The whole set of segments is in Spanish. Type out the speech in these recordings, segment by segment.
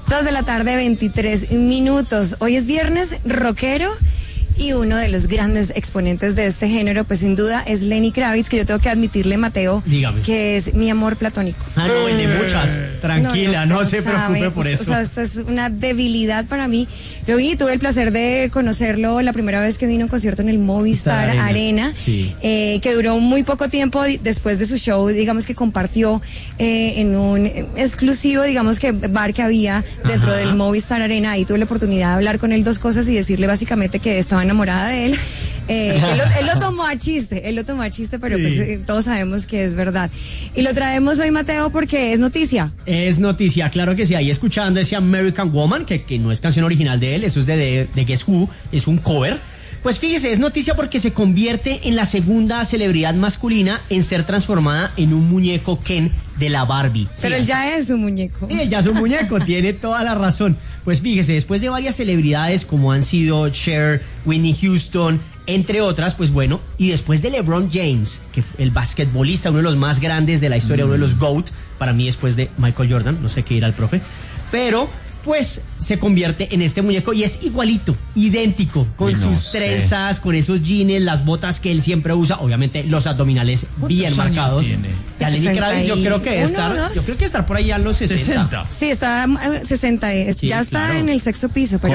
2:23 p.m. Hoy es viernes rockero y uno de los grandes exponentes de este género, pues sin duda es Lenny Kravitz, que yo tengo que admitirle, Mateo, dígame, que es mi amor platónico. No, el de muchas. Tranquila, no se preocupe por eso. O sea, esta es una debilidad para mí. Lo vi, tuve el placer de conocerlo la primera vez que vino a un concierto en el Movistar Arena, sí. Que duró muy poco tiempo después de su show, digamos que compartió en un exclusivo, digamos que bar que había dentro del Movistar Arena. Ahí tuve la oportunidad de hablar con él dos cosas y decirle básicamente que estaba enamorada de él. Él lo tomó a chiste, pero sí, pues todos sabemos que es verdad. Y lo traemos hoy, Mateo, porque es noticia. Es noticia, claro que sí. Ahí escuchando ese American Woman, que no es canción original de él, eso es de Guess Who, es un cover. Pues fíjese, es noticia porque se convierte en la segunda celebridad masculina en ser transformada en un muñeco Ken de la Barbie. Pero sí, él ya es un muñeco. Sí, ya es un muñeco, tiene toda la razón. Pues fíjese, después de varias celebridades como han sido Cher, Whitney Houston, entre otras, pues bueno, y después de LeBron James, que fue el basquetbolista, uno de los más grandes de la historia, uno de los GOAT, para mí después de Michael Jordan, no sé qué dirá el profe, pero pues se convierte en este muñeco y es igualito, idéntico, con sus trenzas, con esos jeans, las botas que él siempre usa, obviamente los abdominales bien marcados. Ya Lenny Kravitz yo creo que estar por ahí a los 60. Sí, está 60, sí, ya está claro, en el sexto piso. Pero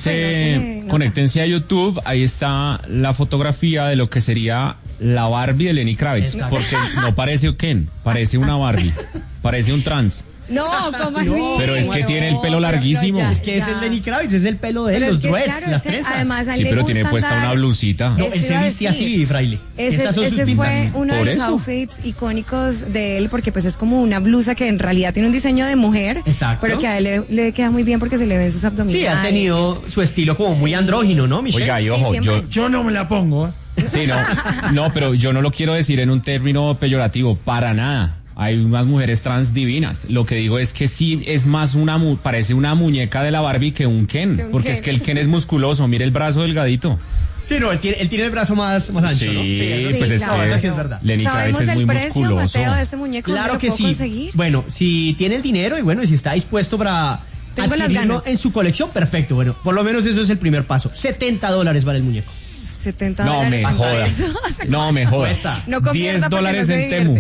conéctense a YouTube, ahí está la fotografía de lo que sería la Barbie de Lenny Kravitz, porque no parece Ken, parece una Barbie, parece un trans. No, ¿cómo así? Pero es que tiene el pelo larguísimo. Es que es el Lenny Kravitz, es el pelo de él, los dreads, claro, las trenzas. Además, sí, pero tiene puesta una blusita. No, él se viste así, fraile. Ese fue uno de los outfits icónicos de él, porque pues es como una blusa que en realidad tiene un diseño de mujer. Exacto. Pero que a él le queda muy bien porque se le ven sus abdominales. Sí, ha tenido su estilo como muy andrógino, ¿no, Michelle? Oiga, y ojo, yo no me la pongo. Sí, no, pero yo no lo quiero decir en un término peyorativo, para nada. Hay unas mujeres trans divinas. Lo que digo es que sí es más parece una muñeca de la Barbie que un Ken. Porque es que el Ken es musculoso. Mire el brazo delgadito. Sí, no, él tiene el brazo más ancho, sí, ¿no? Sí, pues claro, es que es verdad. Lenny Kravitz es muy precio, musculoso. Mateo, de este muñeco? Claro que sí. Conseguir? Bueno, si tiene el dinero y bueno, y si está dispuesto para adquirirlo en su colección, perfecto. Bueno, por lo menos eso es el primer paso. $70 vale el muñeco. $70. No me jodas. No me jodas. No $10 en Temu.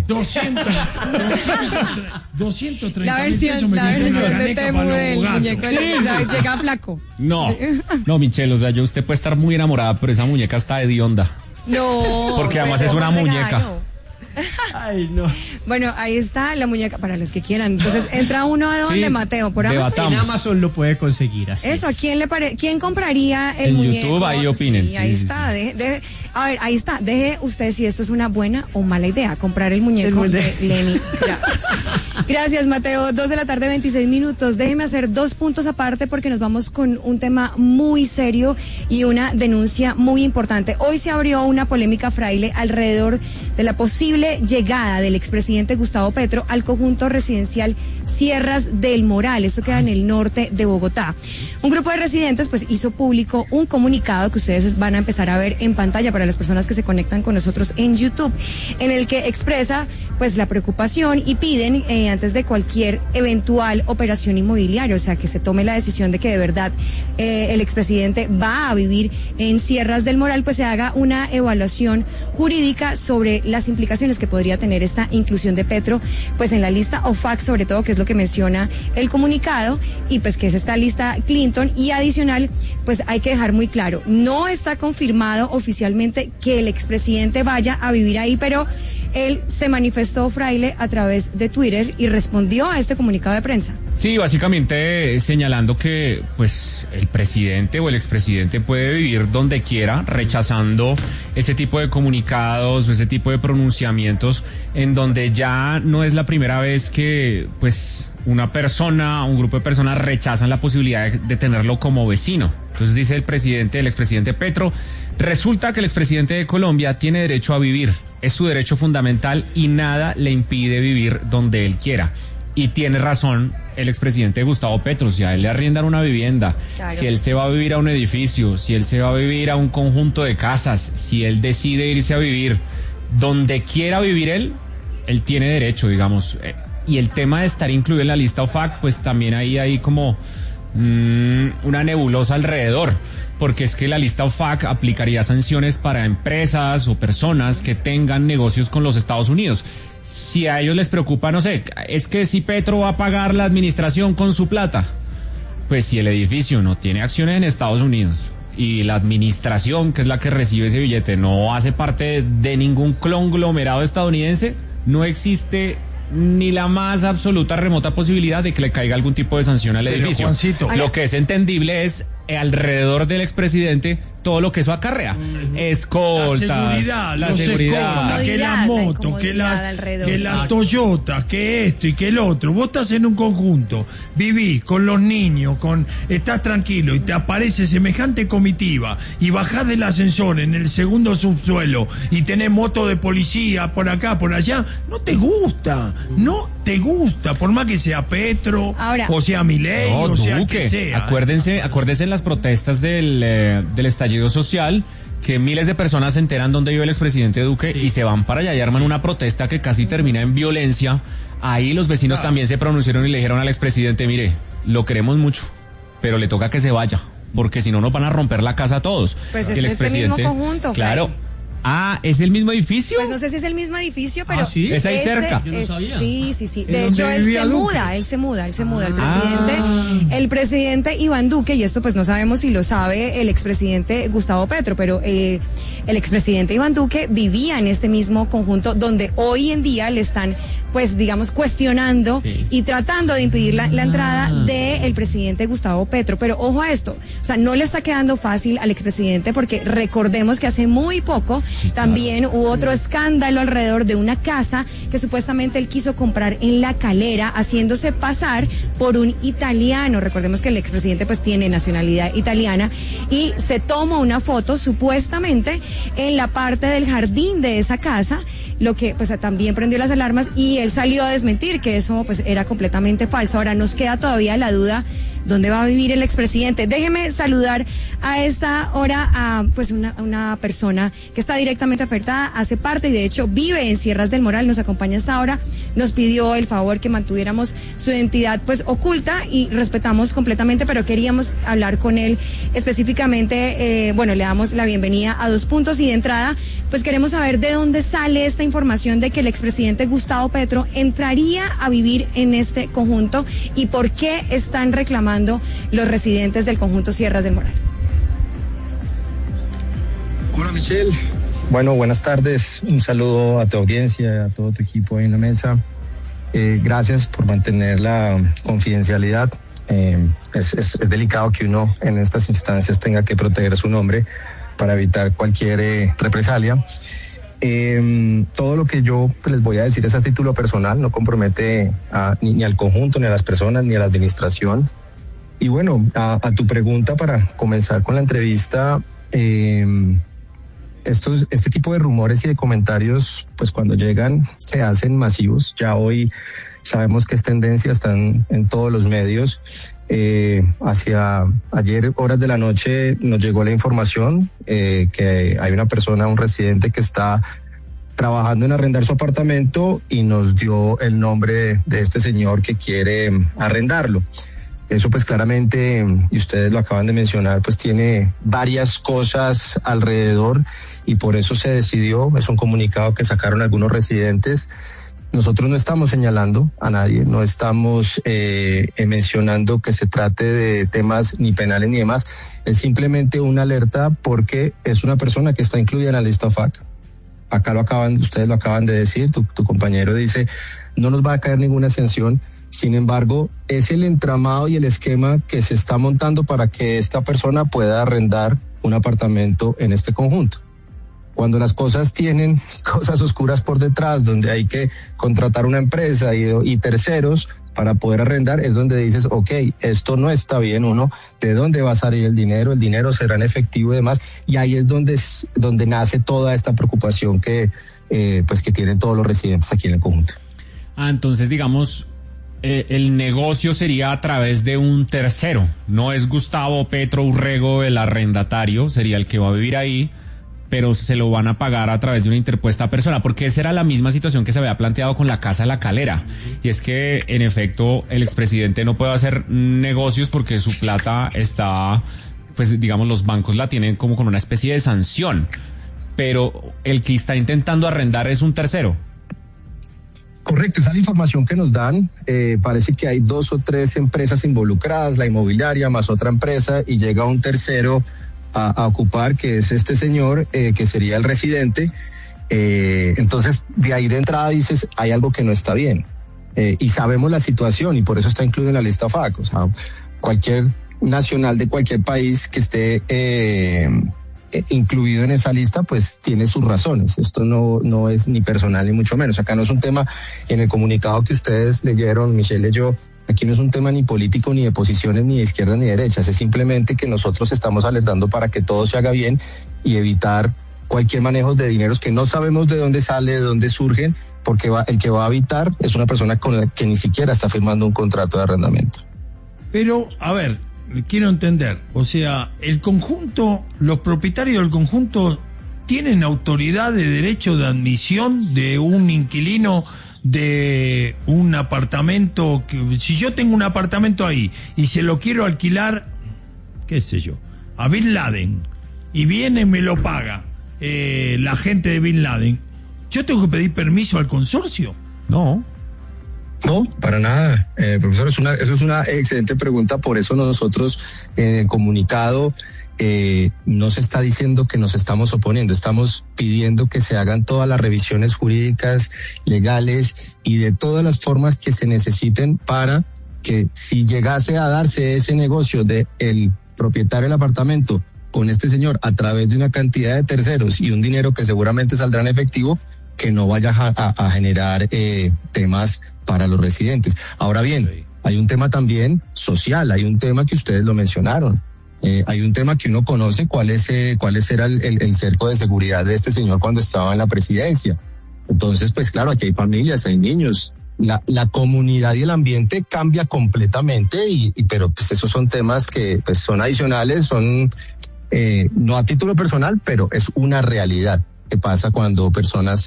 230 la versión de Temu del muñeco. Llega flaco. No, Michelle, o sea, usted puede estar muy enamorada, pero esa muñeca está hedionda. No. Porque además es una muñeca. Ay, no. Bueno, ahí está la muñeca para los que quieran. Entonces, entra uno a donde, Mateo, por Amazon. En Amazon lo puede conseguir así. Eso, ¿a quién compraría el muñeco? En YouTube ahí opinen. Sí, ahí está. A ver, ahí está. Deje usted si esto es una buena o mala idea, comprar el muñeco de Lenny. Gracias, Mateo. 2:26 p.m. Déjeme hacer 2 puntos aparte porque nos vamos con un tema muy serio y una denuncia muy importante. Hoy se abrió una polémica, fraile, alrededor de la posible llegada del expresidente Gustavo Petro al conjunto residencial Sierras del Moral. Esto queda en el norte de Bogotá. Un grupo de residentes pues hizo público un comunicado que ustedes van a empezar a ver en pantalla para las personas que se conectan con nosotros en YouTube, en el que expresa pues la preocupación y piden antes de cualquier eventual operación inmobiliaria, o sea, que se tome la decisión de que de verdad el expresidente va a vivir en Sierras del Moral, pues se haga una evaluación jurídica sobre las implicaciones que podría tener esta inclusión de Petro pues en la lista OFAC, sobre todo, que es lo que menciona el comunicado, y pues que es esta lista Clinton. Y adicional, pues hay que dejar muy claro, no está confirmado oficialmente que el expresidente vaya a vivir ahí, pero él se manifestó, fraile, a través de Twitter y respondió a este comunicado de prensa. Sí, básicamente señalando que pues el presidente o el expresidente puede vivir donde quiera, rechazando ese tipo de comunicados o ese tipo de pronunciamientos en donde ya no es la primera vez que pues un grupo de personas rechazan la posibilidad de tenerlo como vecino. Entonces dice el expresidente Petro, resulta que el expresidente de Colombia tiene derecho a vivir, es su derecho fundamental y nada le impide vivir donde él quiera. Y tiene razón el expresidente Gustavo Petro, si a él le arriendan una vivienda, claro, si él se va a vivir a un edificio, si él se va a vivir a un conjunto de casas, si él decide irse a vivir donde quiera vivir él tiene derecho, digamos. y el tema de estar incluido en la lista OFAC, pues también ahí hay como una nebulosa alrededor, porque es que la lista OFAC aplicaría sanciones para empresas o personas que tengan negocios con los Estados Unidos. Si a ellos les preocupa, no sé, es que si Petro va a pagar la administración con su plata, pues si el edificio no tiene acciones en Estados Unidos y la administración, que es la que recibe ese billete, no hace parte de ningún conglomerado estadounidense, no existe ni la más absoluta remota posibilidad de que le caiga algún tipo de sanción al edificio. Juancito, lo que es entendible es alrededor del expresidente todo lo que eso acarrea. Escoltas, la seguridad, que la moto, que la Toyota, que esto y que el otro. Vos estás en un conjunto, vivís con los niños, estás tranquilo y te aparece semejante comitiva y bajás del ascensor en el segundo subsuelo y tenés moto de policía por acá, por allá, no te gusta, por más que sea Petro, ahora, o sea Milei, o sea Duque, que sea. Acuérdense en las protestas del estallido social, que miles de personas se enteran dónde vive el expresidente Duque, sí, y se van para allá y arman una protesta que casi termina en violencia. Ahí los vecinos también se pronunciaron y le dijeron al expresidente, mire, lo queremos mucho, pero le toca que se vaya, porque si no nos van a romper la casa a todos. Pues es el mismo conjunto, claro. Ah, ¿es el mismo edificio? Pues no sé si es el mismo edificio, pero... ¿sí? ¿Es ahí cerca? Yo no sabía. Sí. De hecho, él se muda. El presidente Iván Duque, y esto pues no sabemos si lo sabe el expresidente Gustavo Petro, pero el expresidente Iván Duque vivía en este mismo conjunto donde hoy en día le están, pues digamos, cuestionando y tratando de impedir la entrada del presidente Gustavo Petro. Pero ojo a esto, o sea, no le está quedando fácil al expresidente, porque recordemos que hace muy poco también hubo otro escándalo alrededor de una casa que supuestamente él quiso comprar en La Calera, haciéndose pasar por un italiano. Recordemos que el expresidente pues tiene nacionalidad italiana, y se toma una foto supuestamente en la parte del jardín de esa casa, lo que pues también prendió las alarmas, y él salió a desmentir que eso pues era completamente falso. Ahora nos queda todavía la duda, ¿dónde va a vivir el expresidente? Déjeme saludar a esta hora a pues una persona que está directamente afectada, hace parte y de hecho vive en Sierras del Moral, nos acompaña hasta ahora, nos pidió el favor que mantuviéramos su identidad pues oculta, y respetamos completamente, pero queríamos hablar con él específicamente. Bueno, le damos la bienvenida a Dos Puntos, y de entrada pues queremos saber de dónde sale esta información de que el expresidente Gustavo Petro entraría a vivir en este conjunto, y por qué están reclamando los residentes del conjunto Sierras del Moral. Hola, Michelle. Bueno, buenas tardes. Un saludo a tu audiencia, a todo tu equipo ahí en la mesa. Gracias por mantener la confidencialidad. Es delicado que uno en estas instancias tenga que proteger su nombre para evitar cualquier represalia. Todo lo que yo les voy a decir es a título personal, no compromete ni al conjunto, ni a las personas, ni a la administración. Y bueno, a tu pregunta, para comenzar con la entrevista, este tipo de rumores y de comentarios, pues cuando llegan se hacen masivos. Ya hoy sabemos que es tendencia, están en todos los medios. Hacia ayer, horas de la noche, nos llegó la información que hay una persona, un residente que está trabajando en arrendar su apartamento, y nos dio el nombre de este señor que quiere arrendarlo. Eso pues claramente, y ustedes lo acaban de mencionar, pues tiene varias cosas alrededor, y por eso se decidió. Es un comunicado que sacaron algunos residentes. Nosotros no estamos señalando a nadie, no estamos mencionando que se trate de temas ni penales ni demás. Es simplemente una alerta, porque es una persona que está incluida en la lista OFAC. Acá ustedes lo acaban de decir, tu compañero dice, no nos va a caer ninguna sanción. Sin embargo, es el entramado y el esquema que se está montando para que esta persona pueda arrendar un apartamento en este conjunto. Cuando las cosas tienen cosas oscuras por detrás, donde hay que contratar una empresa y terceros para poder arrendar, es donde dices, ok, esto no está bien. Uno, ¿de dónde va a salir el dinero? El dinero será en efectivo y demás, y ahí es donde nace toda esta preocupación que tienen todos los residentes aquí en el conjunto. Entonces digamos, el negocio sería a través de un tercero, no es Gustavo Petro Urrego el arrendatario, sería el que va a vivir ahí, pero se lo van a pagar a través de una interpuesta persona, porque esa era la misma situación que se había planteado con la Casa La Calera, y es que en efecto el expresidente no puede hacer negocios porque su plata está, pues digamos, los bancos la tienen como con una especie de sanción, pero el que está intentando arrendar es un tercero. Correcto, esa es la información que nos dan. Parece que hay 2 o 3 empresas involucradas, la inmobiliaria más otra empresa, y llega un tercero a ocupar, que es este señor, que sería el residente. Entonces, de ahí de entrada dices, hay algo que no está bien. Y sabemos la situación, y por eso está incluido en la lista FAC. O sea, cualquier nacional de cualquier país que esté incluido en esa lista, pues tiene sus razones. Esto no es ni personal ni mucho menos. Acá no es un tema, en el comunicado que ustedes leyeron, Michelle leyó, aquí no es un tema ni político, ni de posiciones, ni de izquierda ni de derechas. Es simplemente que nosotros estamos alertando para que todo se haga bien y evitar cualquier manejo de dineros que no sabemos de dónde sale, de dónde surgen, porque el que va a habitar es una persona con la que ni siquiera está firmando un contrato de arrendamiento. Pero, a ver, quiero entender, o sea, el conjunto, los propietarios del conjunto tienen autoridad de derecho de admisión de un inquilino de un apartamento, si yo tengo un apartamento ahí y se lo quiero alquilar, qué sé yo, a Bin Laden, y viene y me lo paga la gente de Bin Laden, ¿yo tengo que pedir permiso al consorcio? No, para nada, profesor, esa es una excelente pregunta. Por eso nosotros en el comunicado no se está diciendo que nos estamos oponiendo, estamos pidiendo que se hagan todas las revisiones jurídicas, legales y de todas las formas que se necesiten para que, si llegase a darse ese negocio de el propietario del apartamento con este señor a través de una cantidad de terceros y un dinero que seguramente saldrá en efectivo, que no vaya a generar temas para los residentes. Ahora bien, hay un tema también social, hay un tema que ustedes lo mencionaron. Hay un tema que uno conoce, cuál era el cerco de seguridad de este señor cuando estaba en la presidencia. Entonces, pues claro, aquí hay familias, hay niños. La comunidad y el ambiente cambia completamente, pero pues esos son temas que pues son adicionales, son no a título personal, pero es una realidad que pasa cuando personas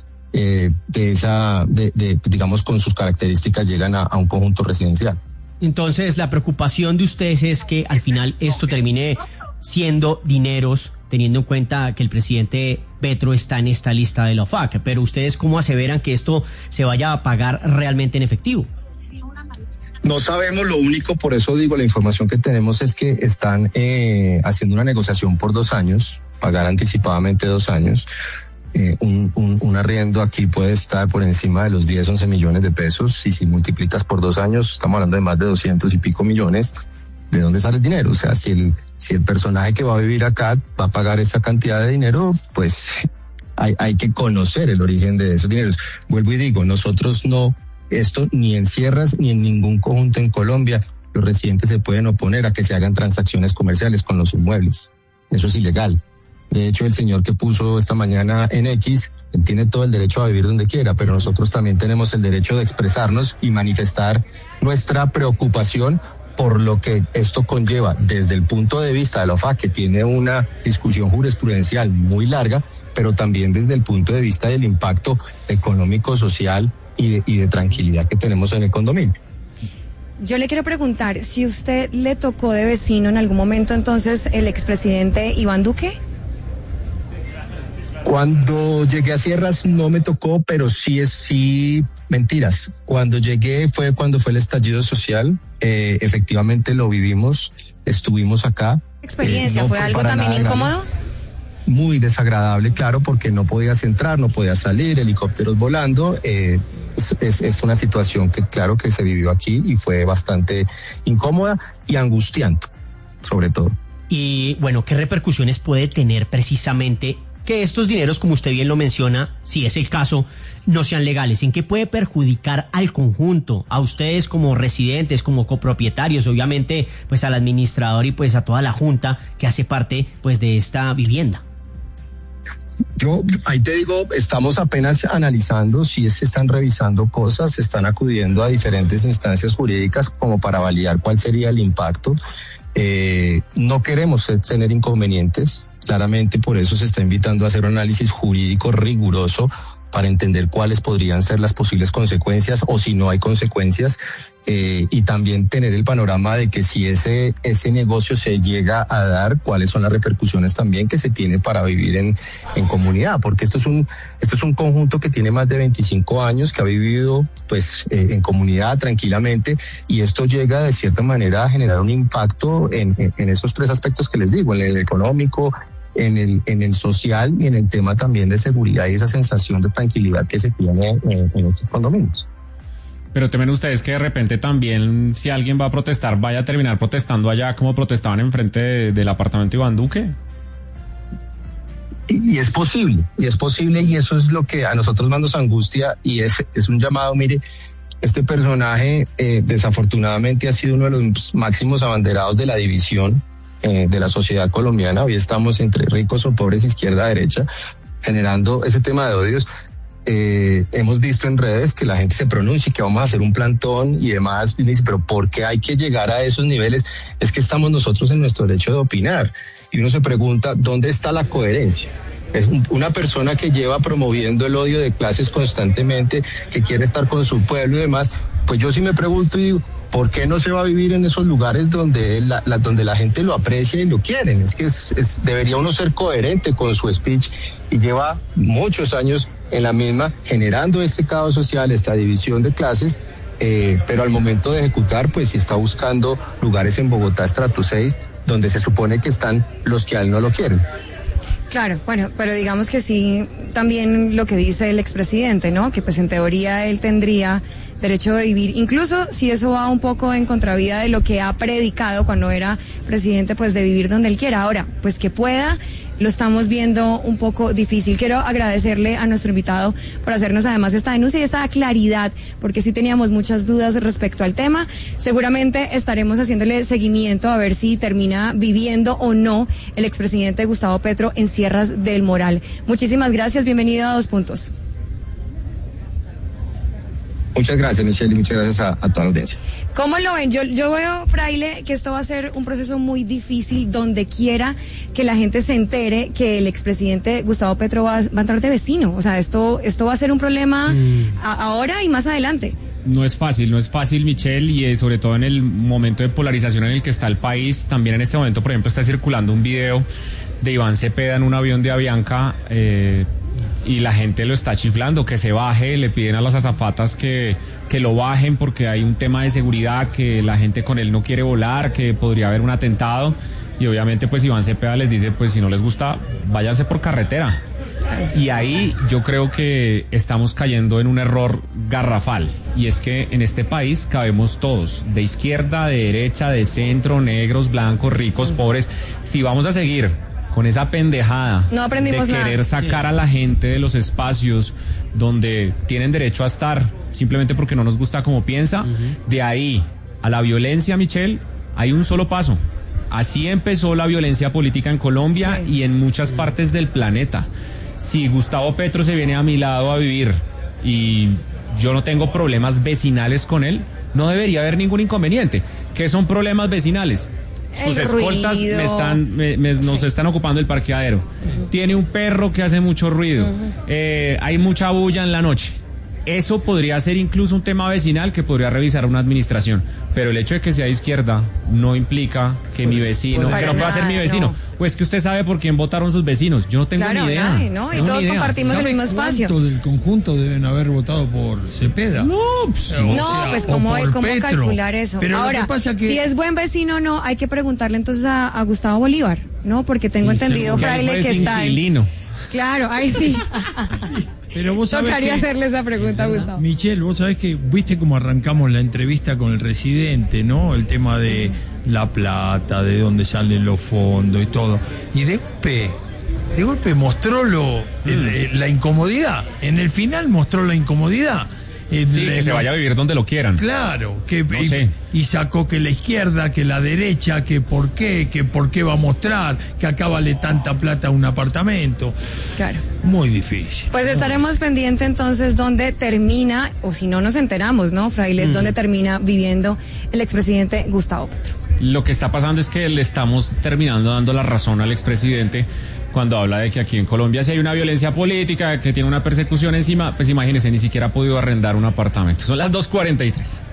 digamos, con sus características llegan a un conjunto residencial. Entonces, la preocupación de ustedes es que al final esto termine siendo dineros, teniendo en cuenta que el presidente Petro está en esta lista de la OFAC, pero ustedes ¿cómo aseveran que esto se vaya a pagar realmente en efectivo? No sabemos, lo único, por eso digo, la información que tenemos es que están haciendo una negociación por 2 años, pagar anticipadamente 2 años. Un arriendo aquí puede estar por encima de los 10-11 millones de pesos, y si multiplicas por 2 años estamos hablando de más de 200 y pico millones. ¿De dónde sale el dinero? O sea, si el personaje que va a vivir acá va a pagar esa cantidad de dinero, pues hay que conocer el origen de esos dineros. Vuelvo y digo, nosotros esto ni en Sierras ni en ningún conjunto en Colombia, los residentes se pueden oponer a que se hagan transacciones comerciales con los inmuebles. Eso es ilegal. De hecho, el señor que puso esta mañana en X, él tiene todo el derecho a vivir donde quiera, pero nosotros también tenemos el derecho de expresarnos y manifestar nuestra preocupación por lo que esto conlleva desde el punto de vista de la OFAC, que tiene una discusión jurisprudencial muy larga, pero también desde el punto de vista del impacto económico, social y de tranquilidad que tenemos en el condominio. Yo le quiero preguntar, si usted le tocó de vecino en algún momento entonces el expresidente Iván Duque. Cuando llegué a Sierras no me tocó, pero sí, mentiras. Cuando llegué cuando fue el estallido social, efectivamente lo vivimos, estuvimos acá. ¿Experiencia? ¿Fue algo también incómodo? Muy desagradable, claro, porque no podías entrar, no podías salir, helicópteros volando. Es una situación que claro que se vivió aquí y fue bastante incómoda y angustiante, sobre todo. Y bueno, ¿qué repercusiones puede tener precisamente que estos dineros, como usted bien lo menciona, si es el caso, no sean legales? ¿En qué puede perjudicar al conjunto, a ustedes como residentes, como copropietarios, obviamente pues al administrador y pues a toda la junta que hace parte pues de esta vivienda? Yo ahí te digo, estamos apenas analizando, si se están revisando cosas, se están acudiendo a diferentes instancias jurídicas como para validar cuál sería el impacto. No queremos tener inconvenientes, claramente por eso se está invitando a hacer un análisis jurídico riguroso para entender cuáles podrían ser las posibles consecuencias o si no hay consecuencias, y también tener el panorama de que si ese negocio se llega a dar, cuáles son las repercusiones también que se tiene para vivir en comunidad, porque esto es un conjunto que tiene más de 25 años, que ha vivido pues en comunidad tranquilamente, y esto llega de cierta manera a generar un impacto en esos tres aspectos que les digo, en el económico, en el social y en el tema también de seguridad y esa sensación de tranquilidad que se tiene en estos condominios. Pero temen ustedes que de repente también, si alguien va a protestar, vaya a terminar protestando allá como protestaban enfrente del apartamento Iván Duque. Y es posible, y eso es lo que a nosotros más nos angustia, y es un llamado. Mire, este personaje desafortunadamente ha sido uno de los máximos abanderados de la división de la sociedad colombiana. Hoy estamos entre ricos o pobres, izquierda, derecha, generando ese tema de odios. Hemos visto en redes que la gente se pronuncia y que vamos a hacer un plantón y demás, y dice, pero ¿por qué hay que llegar a esos niveles? Es que estamos nosotros en nuestro derecho de opinar, y uno se pregunta, ¿dónde está la coherencia? Es una persona que lleva promoviendo el odio de clases constantemente, que quiere estar con su pueblo y demás. Pues yo sí me pregunto y digo, ¿por qué no se va a vivir en esos lugares donde la gente lo aprecia y lo quieren? Es que debería uno ser coherente con su speech, y lleva muchos años en la misma, generando este caos social, esta división de clases, pero al momento de ejecutar, pues sí está buscando lugares en Bogotá estrato 6, donde se supone que están los que a él no lo quieren. Claro, bueno, pero digamos que sí, también lo que dice el expresidente, ¿no? Que pues en teoría él tendría derecho de vivir, incluso si eso va un poco en contravía de lo que ha predicado cuando era presidente, pues de vivir donde él quiera. Ahora, pues que pueda, lo estamos viendo un poco difícil. Quiero agradecerle a nuestro invitado por hacernos además esta denuncia y esta claridad, porque sí teníamos muchas dudas respecto al tema. Seguramente estaremos haciéndole seguimiento a ver si termina viviendo o no el expresidente Gustavo Petro en Sierras del Moral. Muchísimas gracias, bienvenido a 2 Puntos. Muchas gracias, Michelle, y muchas gracias a toda la audiencia. ¿Cómo lo ven? Yo veo, Fraile, que esto va a ser un proceso muy difícil donde quiera que la gente se entere que el expresidente Gustavo Petro va a entrar de vecino. O sea, esto va a ser un problema ahora y más adelante. No es fácil, Michelle, y sobre todo en el momento de polarización en el que está el país. También en este momento, por ejemplo, está circulando un video de Iván Cepeda en un avión de Avianca, y la gente lo está chiflando, que se baje, le piden a las azafatas que lo bajen porque hay un tema de seguridad, que la gente con él no quiere volar, que podría haber un atentado, y obviamente pues Iván Cepeda les dice, pues si no les gusta, váyanse por carretera. Y ahí yo creo que estamos cayendo en un error garrafal, y es que en este país cabemos todos, de izquierda, de derecha, de centro, negros, blancos, ricos, pobres. Si vamos a seguir con esa pendejada de querer sacar a la gente de los espacios donde tienen derecho a estar simplemente porque no nos gusta como piensa, de ahí a la violencia, Michelle, hay un solo paso. Así empezó la violencia política en Colombia y en muchas partes del planeta. Si Gustavo Petro se viene a mi lado a vivir y yo no tengo problemas vecinales con él, no debería haber ningún inconveniente. ¿Qué son problemas vecinales? Sus escoltas nos están ocupando el parqueadero. Tiene un perro que hace mucho ruido. Hay mucha bulla en la noche. Eso podría ser incluso un tema vecinal que podría revisar una administración. Pero el hecho de que sea de izquierda no implica que mi vecino, que no pueda ser mi vecino. Pues que usted sabe por quién votaron sus vecinos. Yo no tengo ni idea. Nadie, ¿no? Y todos compartimos el mismo espacio. ¿Cuántos del conjunto deben haber votado por Cepeda? Pues ¿cómo calcular eso? Pero ahora, si es buen vecino o no, hay que preguntarle entonces a Gustavo Bolívar, ¿no? Porque tengo entendido, Fraile, que está Claro, ahí sí. Pero vos sabés tocaría hacerle esa pregunta a Gustavo. Michelle, vos sabés que viste cómo arrancamos la entrevista con el residente, ¿no? El tema de la plata, de dónde salen los fondos y todo. Y de golpe mostró la incomodidad. En el final mostró la incomodidad. Que se vaya a vivir donde lo quieran. Claro, y sacó que la izquierda, que la derecha, que por qué va a mostrar, que acá vale tanta plata un apartamento. Claro. Muy difícil. Pues estaremos pendientes entonces dónde termina, o si no nos enteramos, ¿no, Fraile? Dónde termina viviendo el expresidente Gustavo Petro. lo que está pasando es que le estamos terminando dando la razón al expresidente cuando habla de que aquí en Colombia si hay una violencia política, que tiene una persecución encima, pues imagínense, ni siquiera ha podido arrendar un apartamento. Son las 2:43.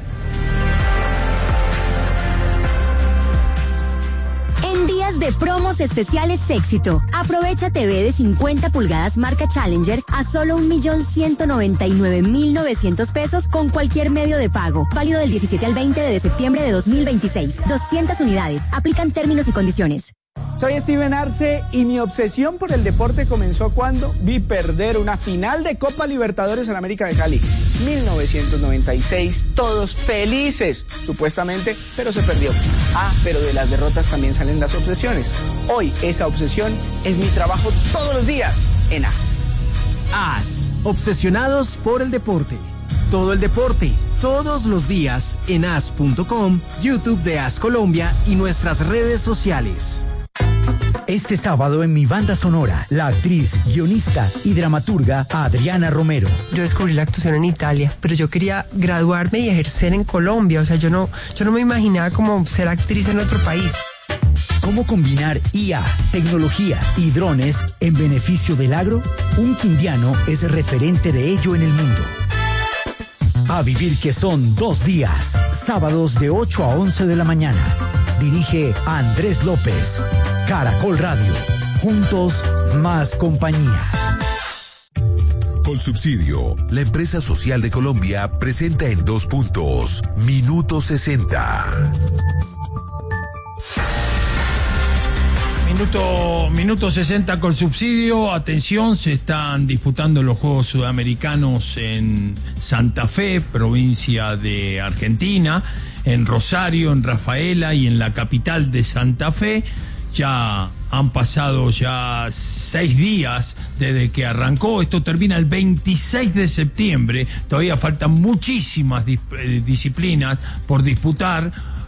De promos especiales Éxito. Aprovecha TV de 50 pulgadas marca Challenger a solo 1.199.900 pesos con cualquier medio de pago. Válido del 17 al 20 de septiembre de 2026. 200 unidades. Aplican términos y condiciones. Soy Steven Arce y mi obsesión por el deporte comenzó cuando vi perder una final de Copa Libertadores en América de Cali. 1996, todos felices, supuestamente, pero se perdió. Pero de las derrotas también salen las obsesiones. Hoy esa obsesión es mi trabajo todos los días en AS. AS, obsesionados por el deporte. Todo el deporte, todos los días en as.com, YouTube de AS Colombia y nuestras redes sociales. Este sábado en mi banda sonora, la actriz, guionista y dramaturga Adriana Romero. Yo descubrí la actuación en Italia, pero yo quería graduarme y ejercer en Colombia. O sea, yo no me imaginaba como ser actriz en otro país. ¿Cómo combinar IA, tecnología y drones en beneficio del agro? Un quindiano es referente de ello en el mundo. A vivir que son 2 días, sábados de 8 a 11 de la mañana. Dirige Andrés López. Caracol Radio. Juntos, más compañía. Colsubsidio, la empresa social de Colombia, presenta en 2 puntos. Minuto 60. Minuto 60 Colsubsidio. Atención, se están disputando los Juegos Sudamericanos en Santa Fe, provincia de Argentina, en Rosario, en Rafaela y en la capital de Santa Fe. Ya han pasado 6 días desde que arrancó. Esto termina el 26 de septiembre. Todavía faltan muchísimas disciplinas por disputar.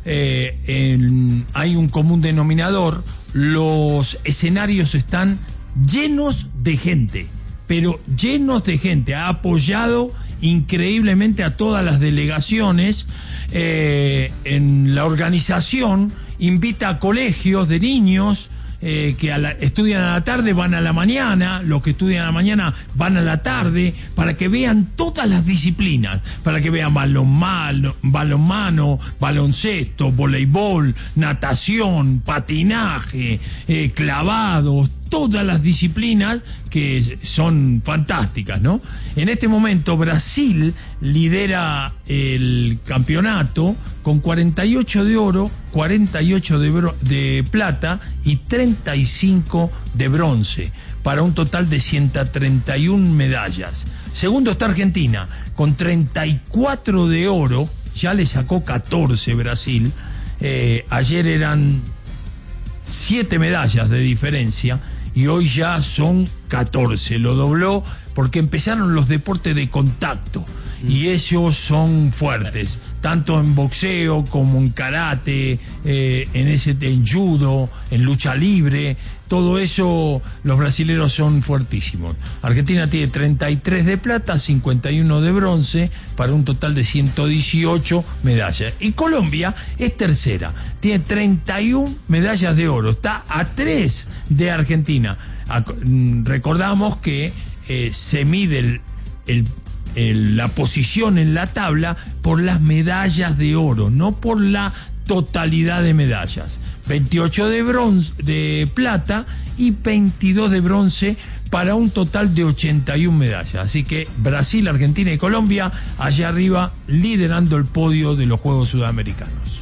Hay un común denominador. Los escenarios están llenos de gente, pero llenos de gente. Ha apoyado increíblemente a todas las delegaciones. En la organización invita a colegios de niños que estudian a la tarde, van a la mañana, los que estudian a la mañana van a la tarde, para que vean todas las disciplinas, para que vean balonmano, baloncesto, voleibol, natación, patinaje, clavados, todas las disciplinas que son fantásticas, ¿no? En este momento Brasil lidera el campeonato con 48 de oro, 48 de plata y 35 de bronce, para un total de 131 medallas. Segundo está Argentina, con 34 de oro, ya le sacó 14 Brasil. Ayer eran 7 medallas de diferencia y hoy ya son 14, lo dobló porque empezaron los deportes de contacto y ellos son fuertes, tanto en boxeo como en karate, en judo, en lucha libre, todo eso los brasileros son fuertísimos. Argentina tiene 33 de plata, 51 de bronce, para un total de 118 medallas. Y Colombia es tercera, tiene 31 medallas de oro, está a 3 de Argentina. Recordamos que se mide la posición en la tabla por las medallas de oro, no por la totalidad de medallas. 28 de plata y 22 de bronce, para un total de 81 medallas. Así que Brasil, Argentina y Colombia allá arriba liderando el podio de los Juegos Sudamericanos.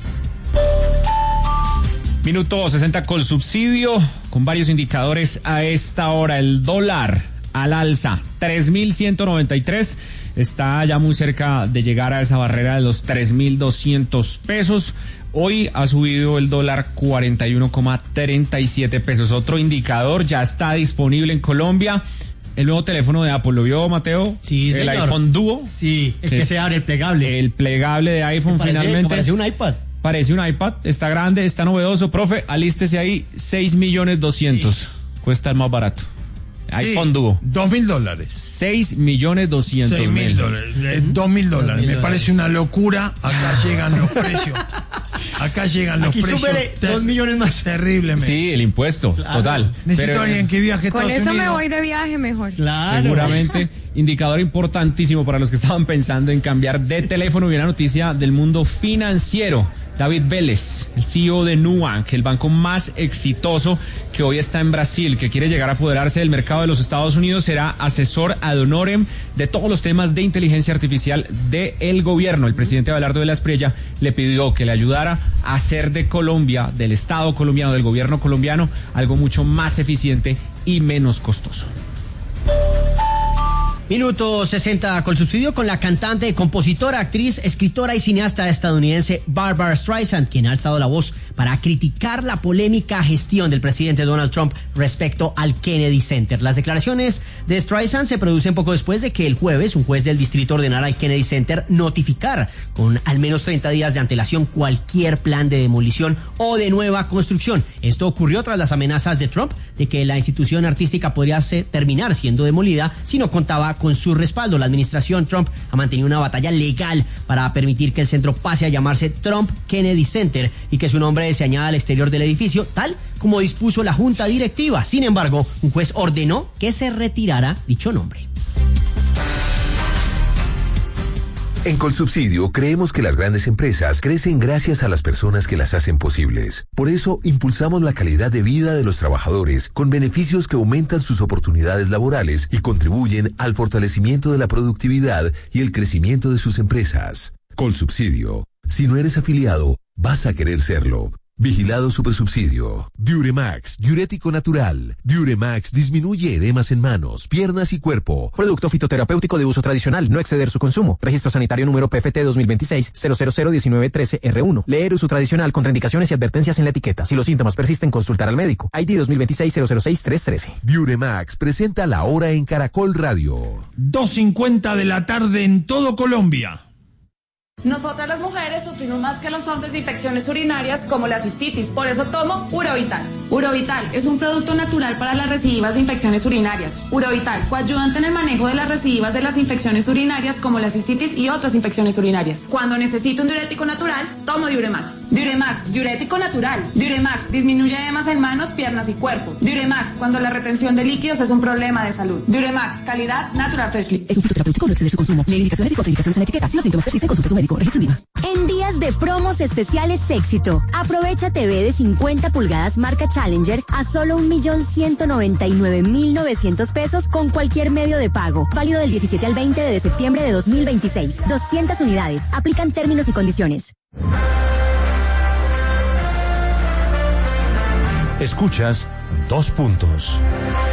Minuto 60 Colsubsidio, con varios indicadores a esta hora. El dólar al alza, 3.193, está ya muy cerca de llegar a esa barrera de los 3.200 pesos. Hoy ha subido el dólar 41,37 pesos. Otro indicador ya está disponible en Colombia. El nuevo teléfono de Apple, ¿lo vio, Mateo? Sí, el señor. iPhone Duo. Sí, el que se abre, el plegable. El plegable de iPhone, finalmente. Parece un iPad. Parece un iPad, está grande, está novedoso. Profe, alístese ahí, 6.200.000. Sí. Cuesta el más barato. iPhone Duo. $2.000. 6.200.000. $2.000. Me parece una locura. Acá llegan los precios. Aquí súbele 2 millones más. Terriblemente. Sí, el impuesto, claro. Total. Necesito a alguien que viaje a Estados Unidos. Con eso me voy de viaje mejor. Claro. Seguramente. Indicador importantísimo para los que estaban pensando en cambiar de teléfono. Y una noticia del mundo financiero. David Vélez, el CEO de Nubank, el banco más exitoso que hoy está en Brasil, que quiere llegar a apoderarse del mercado de los Estados Unidos, será asesor ad honorem de todos los temas de inteligencia artificial del gobierno. El presidente Abelardo de la Espriella le pidió que le ayudara a hacer de Colombia, del Estado colombiano, del gobierno colombiano, algo mucho más eficiente y menos costoso. Minuto 60 Colsubsidio con la cantante, compositora, actriz, escritora y cineasta estadounidense Barbra Streisand, quien ha alzado la voz para criticar la polémica gestión del presidente Donald Trump respecto al Kennedy Center. Las declaraciones de Streisand se producen poco después de que el jueves un juez del distrito ordenara al Kennedy Center notificar con al menos 30 días de antelación cualquier plan de demolición o de nueva construcción. Esto ocurrió tras las amenazas de Trump de que la institución artística podría terminar siendo demolida si no contaba con su respaldo. La administración Trump ha mantenido una batalla legal para permitir que el centro pase a llamarse Trump Kennedy Center y que su nombre se añada al exterior del edificio, tal como dispuso la junta directiva. Sin embargo, un juez ordenó que se retirara dicho nombre. En Colsubsidio creemos que las grandes empresas crecen gracias a las personas que las hacen posibles. Por eso impulsamos la calidad de vida de los trabajadores con beneficios que aumentan sus oportunidades laborales y contribuyen al fortalecimiento de la productividad y el crecimiento de sus empresas. Colsubsidio. Si no eres afiliado, vas a querer serlo. Vigilado Supersubsidio. Diuremax, diurético natural. Diuremax disminuye edemas en manos, piernas y cuerpo. Producto fitoterapéutico de uso tradicional, no exceder su consumo. Registro sanitario número PFT 2026-0001913R1. Leer uso tradicional, contraindicaciones y advertencias en la etiqueta. Si los síntomas persisten, consultar al médico. ID 2026-006-313. Diuremax presenta La Hora en Caracol Radio. 2:50 de la tarde en todo Colombia. Nosotras las mujeres sufrimos más que los hombres de infecciones urinarias como la cistitis, por eso tomo Urovital. Urovital es un producto natural para las recidivas de infecciones urinarias. Urovital, coayudante en el manejo de las recidivas de las infecciones urinarias como la cistitis y otras infecciones urinarias. Cuando necesito un diurético natural, tomo Diuremax. Diuremax, diurético natural. Diuremax, disminuye edemas en manos, piernas y cuerpo. Diuremax, cuando la retención de líquidos es un problema de salud. Diuremax, calidad Natural Freshly. Es un fitoterapéutico, no exceder su consumo. Lee indicaciones y contraindicaciones en la etiqueta. Si los síntomas persisten, consulta a su médico. En días de promos especiales Éxito, aprovecha TV de 50 pulgadas marca Challenger a solo 1.199.900 pesos con cualquier medio de pago. Válido del 17 al 20 de septiembre de 2026. 200 unidades. Aplican términos y condiciones. Escuchas 2 puntos.